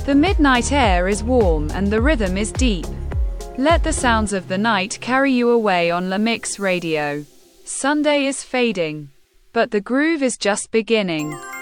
The midnight air is warm and the rhythm is deep. Let the sounds of the night carry you away on La Mix Radio. Sunday is fading, but the groove is just beginning.